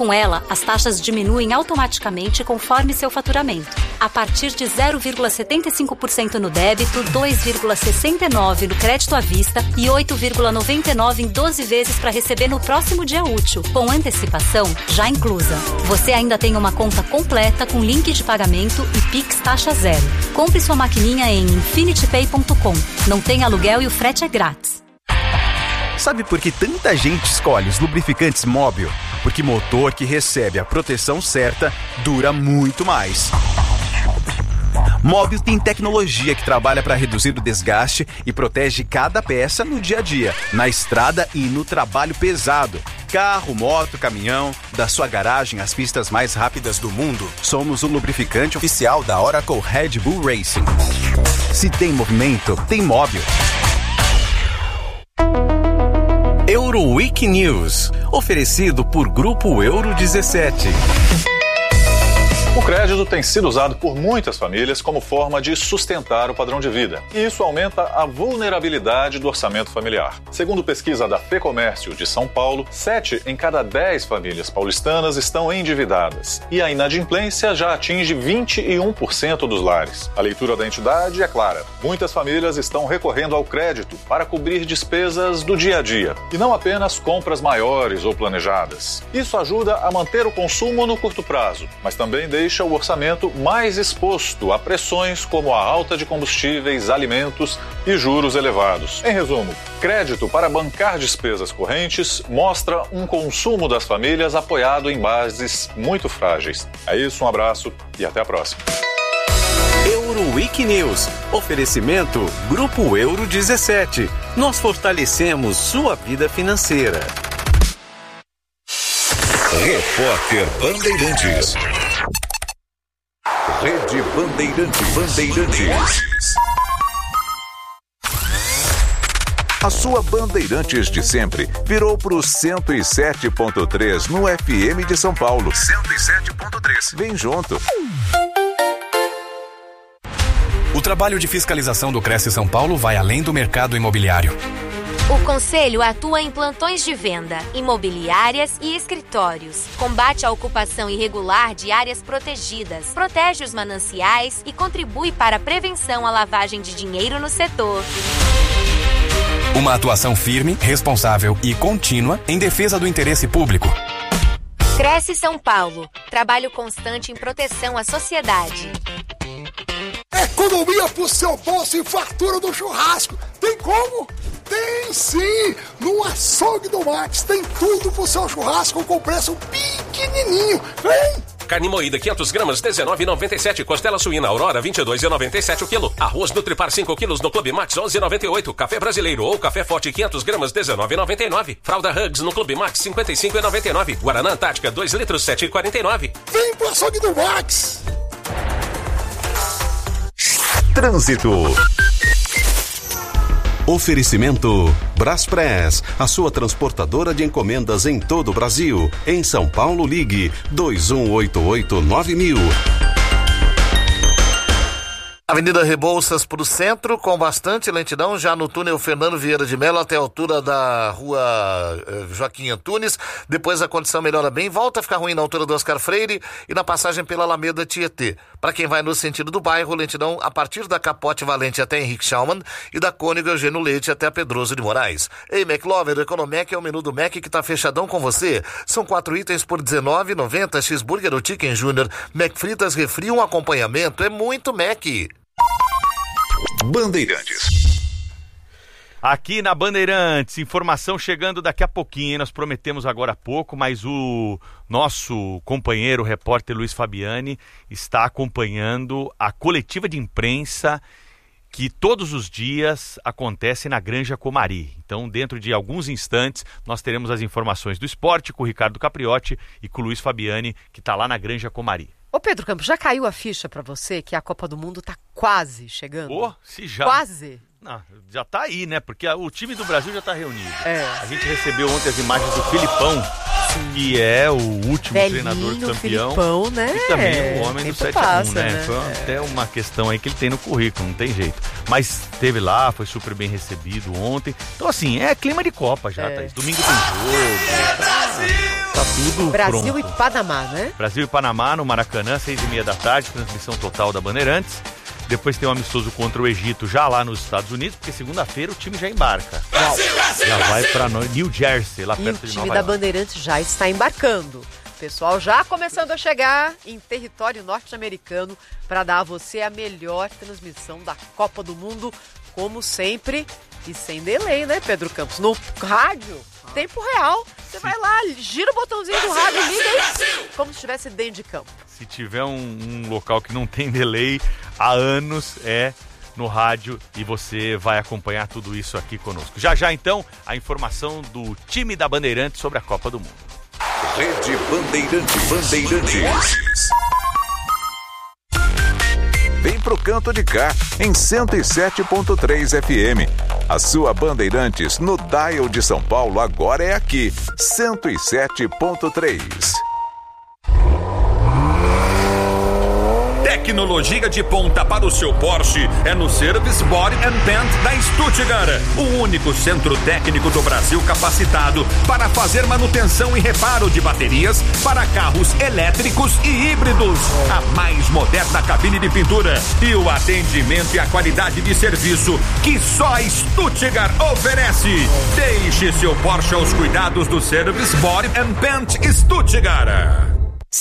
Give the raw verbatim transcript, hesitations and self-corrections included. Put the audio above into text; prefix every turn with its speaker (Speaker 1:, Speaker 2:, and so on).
Speaker 1: Com ela, as taxas diminuem automaticamente conforme seu faturamento. A partir de zero vírgula setenta e cinco por cento no débito, dois vírgula sessenta e nove por cento no crédito à vista e oito vírgula noventa e nove por cento em doze vezes para receber no próximo dia útil, com antecipação já inclusa. Você ainda tem uma conta completa com link de pagamento e Pix taxa zero. Compre sua maquininha em infinity pay ponto com. Não tem aluguel e o frete é grátis.
Speaker 2: Sabe por que tanta gente escolhe os lubrificantes Móbil? Porque motor que recebe a proteção certa dura muito mais. Móbil tem tecnologia que trabalha para reduzir o desgaste e protege cada peça no dia a dia, na estrada e no trabalho pesado. Carro, moto, caminhão, da sua garagem às pistas mais rápidas do mundo, somos o lubrificante oficial da Oracle Red Bull Racing. Se tem movimento, tem Móbil.
Speaker 3: Euroweek News, oferecido por Grupo Euro dezessete.
Speaker 4: O crédito tem sido usado por muitas famílias como forma de sustentar o padrão de vida. E isso aumenta a vulnerabilidade do orçamento familiar. Segundo pesquisa da FEComércio de São Paulo, sete em cada dez famílias paulistanas estão endividadas. E a inadimplência já atinge vinte e um por cento dos lares. A leitura da entidade é clara. Muitas famílias estão recorrendo ao crédito para cobrir despesas do dia a dia. E não apenas compras maiores ou planejadas. Isso ajuda a manter o consumo no curto prazo, mas também deixa deixa o orçamento mais exposto a pressões como a alta de combustíveis, alimentos e juros elevados. Em resumo, crédito para bancar despesas correntes mostra um consumo das famílias apoiado em bases muito frágeis. É isso, um abraço e até a próxima.
Speaker 3: Euroweek News. Oferecimento Grupo Euro dezessete. Nós fortalecemos sua vida financeira.
Speaker 5: Repórter Bandeirantes. Rede Bandeirantes. Bandeirantes. A sua Bandeirantes de sempre virou pro cento e sete ponto três no F M de São Paulo. cento e sete ponto três. Vem junto.
Speaker 6: O trabalho de fiscalização do Cresce São Paulo vai além do mercado imobiliário.
Speaker 7: O Conselho atua em plantões de venda, imobiliárias e escritórios. Combate a ocupação irregular de áreas protegidas, protege os mananciais e contribui para a prevenção à lavagem de dinheiro no setor.
Speaker 6: Uma atuação firme, responsável e contínua em defesa do interesse público.
Speaker 7: Cresce São Paulo. Trabalho constante em proteção à sociedade.
Speaker 8: Economia pro seu bolso e fartura do churrasco. Tem como? Tem sim! No Açougue do Max tem tudo pro seu churrasco com preço pequenininho. Vem!
Speaker 9: Carne moída quinhentas gramas, dezenove reais e noventa e sete centavos. Costela suína Aurora, vinte e dois reais e noventa e sete centavos o quilo. Arroz Nutripar cinco quilos no Clube Max, onze reais e noventa e oito centavos. Café brasileiro ou café forte quinhentas gramas, dezenove reais e noventa e nove centavos. Fralda Hugs no Clube Max, cinquenta e cinco reais e noventa e nove centavos. Guaraná Antártica, dois litros, sete reais e quarenta e nove centavos.
Speaker 8: Vem pro Açougue do Max!
Speaker 5: Trânsito.
Speaker 3: Oferecimento Braspress, a sua transportadora de encomendas em todo o Brasil. Em São Paulo, ligue dois um oito oito nove mil.
Speaker 10: Avenida Rebouças para o centro, com bastante lentidão, já no túnel Fernando Vieira de Mello até a altura da rua Joaquim Antunes. Depois a condição melhora bem, volta a ficar ruim na altura do Oscar Freire e na passagem pela Alameda Tietê. Para quem vai no sentido do bairro, lentidão a partir da Capote Valente até Henrique Schaumann e da Cônigo Eugênio Leite até a Pedroso de Moraes. Ei, McLover, o Economec é o menu do Mac que tá fechadão com você. São quatro itens por dezenove reais e noventa centavos, cheeseburger ou chicken júnior, Mac fritas, refri, um acompanhamento, é muito Mac.
Speaker 5: Bandeirantes.
Speaker 11: Aqui na Bandeirantes, informação chegando daqui a pouquinho, nós prometemos agora há pouco, mas o nosso companheiro, o repórter Luiz Fabiani, está acompanhando a coletiva de imprensa que todos os dias acontece na Granja Comari. Então, dentro de alguns instantes, nós teremos as informações do esporte com o Ricardo Capriotti e com o Luiz Fabiani, que está lá na Granja Comari.
Speaker 12: Ô Pedro Campos, já caiu a ficha para você que a Copa do Mundo tá quase chegando?
Speaker 11: Ô, se já...
Speaker 12: Quase?
Speaker 11: Não, já tá aí, né? Porque a, o time do Brasil já tá reunido.
Speaker 12: É.
Speaker 11: A gente recebeu ontem as imagens do Filipão, Sim. que é o último
Speaker 12: Velhinho,
Speaker 11: treinador campeão.
Speaker 12: Filipão, né?
Speaker 11: E também o homem do sete a um, né?
Speaker 12: né?
Speaker 11: Foi
Speaker 12: é.
Speaker 11: até uma questão aí que ele tem no currículo, não tem jeito. Mas esteve lá, foi super bem recebido ontem. Então, assim, é clima de Copa já, é. Thaís. Domingo tem jogo. Tá tudo
Speaker 12: Brasil
Speaker 11: pronto.
Speaker 12: e Panamá, né?
Speaker 11: Brasil e Panamá no Maracanã, seis e meia da tarde, transmissão total da Bandeirantes. Depois tem um amistoso contra o Egito já lá nos Estados Unidos, porque segunda-feira o time já embarca.
Speaker 12: Brasil,
Speaker 11: Brasil, já vai pra New Jersey, lá
Speaker 12: e
Speaker 11: perto
Speaker 12: o
Speaker 11: de
Speaker 12: time
Speaker 11: Nova
Speaker 12: da
Speaker 11: York.
Speaker 12: Bandeirantes já está embarcando. O pessoal já começando a chegar em território norte-americano para dar a você a melhor transmissão da Copa do Mundo, como sempre, e sem delay, né, Pedro Campos? No rádio, tempo real. Você vai lá, gira o botãozinho do rádio, liga aí, como se estivesse dentro de campo.
Speaker 11: Se tiver um, um local que não tem delay há anos, é no rádio, e você vai acompanhar tudo isso aqui conosco. Já já, então, a informação do time da Bandeirantes sobre a Copa do Mundo.
Speaker 5: Rede Bandeirantes. Bandeirantes. Vem pro canto de cá, em cento e sete ponto três F M. A sua Bandeirantes no dial de São Paulo agora é aqui, cento e sete ponto três.
Speaker 13: Tecnologia de ponta para o seu Porsche é no Service Body and Paint da Stuttgart, o único centro técnico do Brasil capacitado para fazer manutenção e reparo de baterias para carros elétricos e híbridos. A mais moderna cabine de pintura e o atendimento e a qualidade de serviço que só a Stuttgart oferece. Deixe seu Porsche aos cuidados do Service Body and Paint Stuttgart.